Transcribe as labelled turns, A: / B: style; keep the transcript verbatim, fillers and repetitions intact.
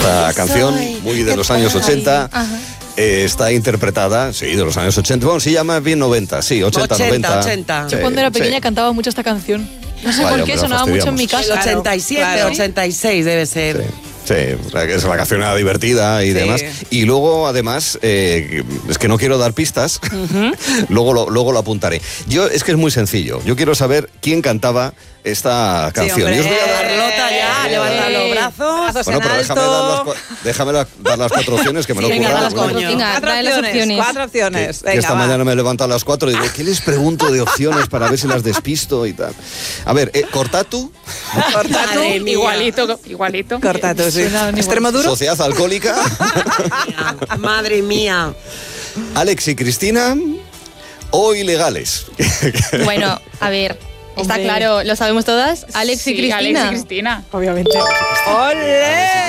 A: Esta canción, muy de los años ochenta, eh, está interpretada, sí, de los años ochenta. Bueno, se llama bien noventa, sí, ochenta, noventa.
B: ochenta.
C: Yo cuando era pequeña
A: sí.
C: cantaba mucho esta canción. No sé
A: Vaya,
C: por qué,
A: pero
C: sonaba mucho en mi
A: fastidiamos.
C: casa.
B: El ochenta y siete,
D: Claro.
B: ochenta y seis debe ser.
A: Sí. Sí, la, que es la canción era divertida y
D: Sí.
A: demás. Y luego, además, eh, es que no quiero dar pistas, luego, lo, luego lo apuntaré. Yo, es que es muy sencillo. Yo quiero saber quién cantaba esta canción.
D: hombre.
A: Y os voy a dar-
B: Carlota ya,
A: Eh,
B: levanta los
D: eh,
B: brazos.
D: brazos
A: Bueno,
D: en
A: pero déjame dar las,
D: alto.
A: cua- déjame la- dar las cuatro opciones que me lo he
B: Venga,
A: currado.
B: las
A: ¿no?
B: coño.
E: Venga,
D: Cuatro
E: trae las
D: opciones,
E: opciones.
D: cuatro opciones.
A: Que
D: Venga,
A: esta
D: va.
A: mañana me he levantado a las cuatro y digo, ¿qué les pregunto de opciones para ver si las despisto y tal? A ver, eh, Cortatu,
D: Corta tú.
B: Madre mía.
F: Igualito, igualito.
D: Corta tú, sí.
C: Suena igual.
D: Extremo duro.
A: Sociedad Alcohólica,
B: Madre mía.
A: Alex y Cristina o Ilegales.
E: Bueno, a ver, está
C: Hombre.
E: claro, lo sabemos todas. Alex y
F: Sí,
E: Cristina.
F: Alex y Cristina.
C: Obviamente.
D: ¡Olé!